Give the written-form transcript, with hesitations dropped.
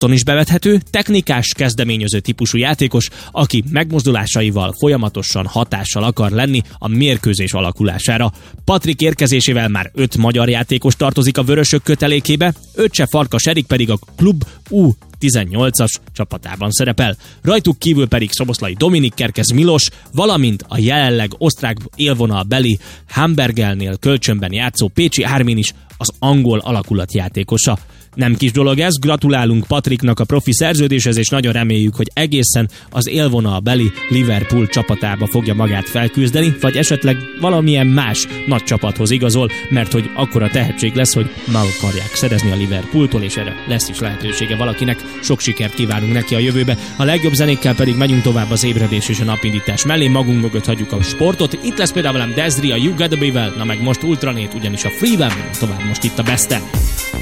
is bevethető, technikás, kezdeményező típusú játékos, aki megmozdulásaival folyamatosan hatással akar lenni a mérkőzés alakulására. Patrik érkezésével már 5 magyar játékos tartozik a vörösök kötelékébe, Öccse Farkas Erik pedig a klub U18-as csapatában szerepel. Rajtuk kívül pedig Szoboszlai Dominik, Kerkez Milos, valamint a jelenleg osztrák élvonalbeli Hamburgelnél kölcsönben játszó Pécsi Ármin is az angol alakulat játékosa. Nem kis dolog ez, gratulálunk Patriknak a profi szerződéshez, és nagyon reméljük, hogy egészen az élvonalbeli Liverpool csapatába fogja magát felküzdeni, vagy esetleg valamilyen más nagy csapathoz igazol, mert hogy akkora tehetség lesz, hogy meg akarják szerezni a Liverpooltól, és erre lesz is lehetősége valakinek. Sok sikert kívánunk neki a jövőbe. A legjobb zenékkel pedig megyünk tovább az ébredés és a napindítás mellé, magunk mögött hagyjuk a sportot. Itt lesz például velem Desri a You Gotta Be Well, na meg most Ultranét, ugyanis a Freewell tovább most itt a Besten.